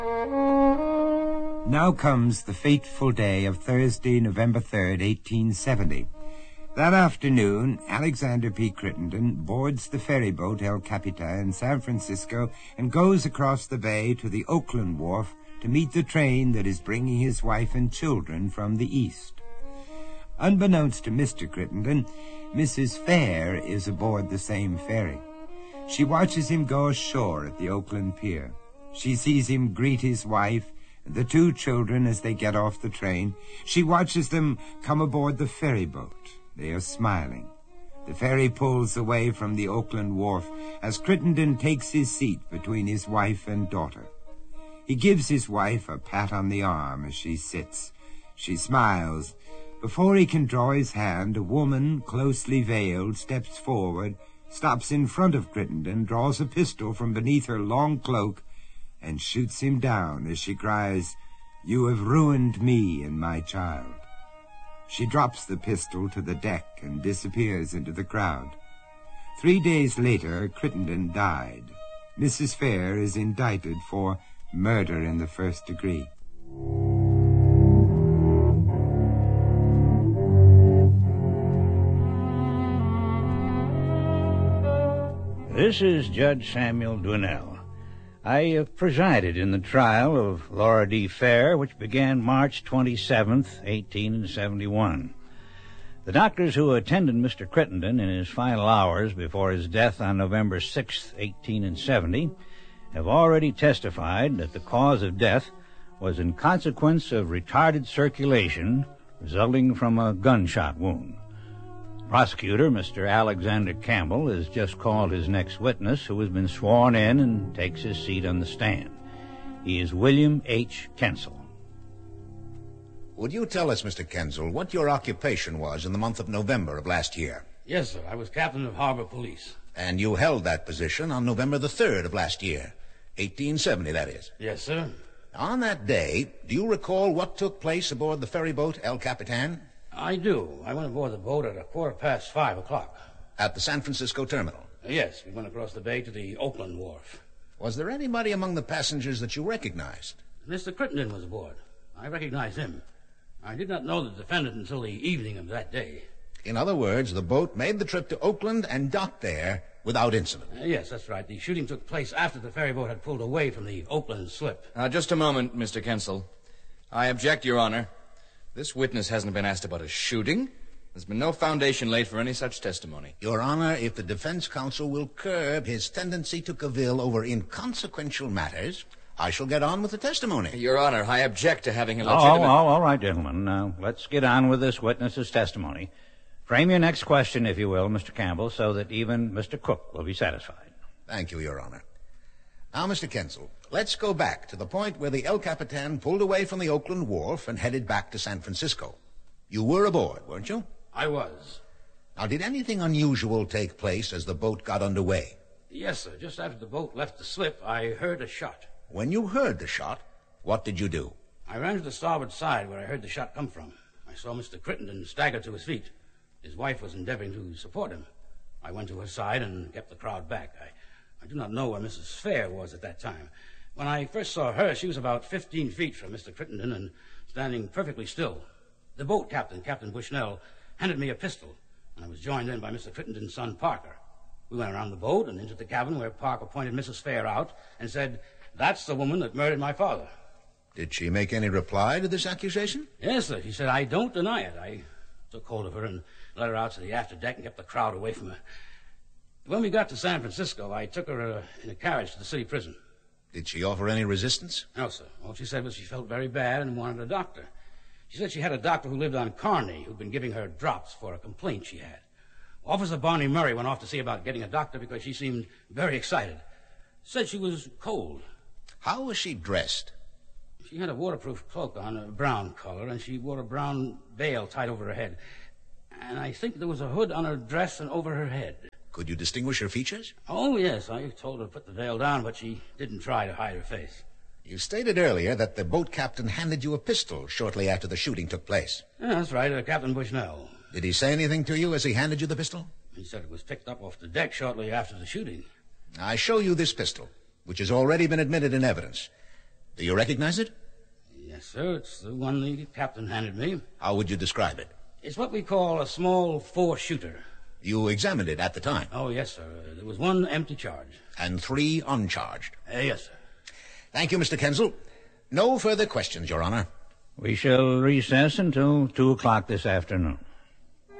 Now comes the fateful day of Thursday, November 3rd, 1870. That afternoon, Alexander P. Crittenden boards the ferry boat El Capitan in San Francisco and goes across the bay to the Oakland wharf to meet the train that is bringing his wife and children from the east. Unbeknownst to Mr. Crittenden, Mrs. Fair is aboard the same ferry. She watches him go ashore at the Oakland pier. She sees him greet his wife and the two children as they get off the train. She watches them come aboard the ferry boat. They are smiling. The ferry pulls away from the Oakland wharf as Crittenden takes his seat between his wife and daughter. He gives his wife a pat on the arm as she sits. She smiles. Before he can draw his hand, a woman, closely veiled, steps forward, stops in front of Crittenden, draws a pistol from beneath her long cloak, and shoots him down as she cries, "You have ruined me and my child." She drops the pistol to the deck and disappears into the crowd. 3 days later, Crittenden died. Mrs. Fair is indicted for murder in the first degree. This is Judge Samuel Dwinell. I presided in the trial of Laura D. Fair, which began March 27th, 1871. The doctors who attended Mr. Crittenden in his final hours before his death on November 6th, 1870, have already testified that the cause of death was in consequence of retarded circulation resulting from a gunshot wound. Prosecutor, Mr. Alexander Campbell, has just called his next witness, who has been sworn in and takes his seat on the stand. He is William H. Kensel. Would you tell us, Mr. Kensel, what your occupation was in the month of November of last year? Yes, sir. I was captain of harbor police. And you held that position on November the 3rd of last year, 1870, that is. Yes, sir. On that day, do you recall what took place aboard the ferry boat El Capitan? I do. I went aboard the boat at 5:15. At the San Francisco terminal? Yes, we went across the bay to the Oakland wharf. Was there anybody among the passengers that you recognized? Mr. Crittenden was aboard. I recognized him. I did not know the defendant until the evening of that day. In other words, the boat made the trip to Oakland and docked there without incident. Yes, that's right. The shooting took place after the ferry boat had pulled away from the Oakland slip. Just a moment, Mr. Kensel. I object, Your Honor. This witness hasn't been asked about a shooting. There's been no foundation laid for any such testimony. Your Honor, if the defense counsel will curb his tendency to cavil over inconsequential matters, I shall get on with the testimony. Your Honor, I object to having a legitimate... all right, gentlemen. Now, let's get on with this witness's testimony. Frame your next question, if you will, Mr. Campbell, so that even Mr. Cook will be satisfied. Thank you, Your Honor. Now, Mr. Kensel, let's go back to the point where the El Capitan pulled away from the Oakland wharf and headed back to San Francisco. You were aboard, weren't you? I was. Now, did anything unusual take place as the boat got underway? Yes, sir. Just after the boat left the slip, I heard a shot. When you heard the shot, what did you do? I ran to the starboard side where I heard the shot come from. I saw Mr. Crittenden stagger to his feet. His wife was endeavoring to support him. I went to her side and kept the crowd back. I do not know where Mrs. Fair was at that time. When I first saw her, she was about 15 feet from Mr. Crittenden and standing perfectly still. The boat captain, Captain Bushnell, handed me a pistol, and I was joined in by Mr. Crittenden's son, Parker. We went around the boat and into the cabin where Parker pointed Mrs. Fair out and said, "That's the woman that murdered my father." Did she make any reply to this accusation? Yes, sir. She said, "I don't deny it." I took hold of her and led her out to the afterdeck and kept the crowd away from her. When we got to San Francisco, I took her in a carriage to the city prison. Did she offer any resistance? No, sir. All she said was she felt very bad and wanted a doctor. She said she had a doctor who lived on Kearny who'd been giving her drops for a complaint she had. Officer Barney Murray went off to see about getting a doctor because she seemed very excited. Said she was cold. How was she dressed? She had a waterproof cloak on, a brown color, and she wore a brown veil tied over her head. And I think there was a hood on her dress and over her head. Could you distinguish her features? Oh, yes. I told her to put the veil down, but she didn't try to hide her face. You stated earlier that the boat captain handed you a pistol shortly after the shooting took place. Yeah, that's right, Captain Bushnell. Did he say anything to you as he handed you the pistol? He said it was picked up off the deck shortly after the shooting. I show you this pistol, which has already been admitted in evidence. Do you recognize it? Yes, sir. It's the one the captain handed me. How would you describe it? It's what we call a small four-shooter. You examined it at the time. Oh, yes, sir. There was one empty charge. And 3 uncharged. Yes, sir. Thank you, Mr. Kensel. No further questions, Your Honor. We shall recess until 2 o'clock this afternoon.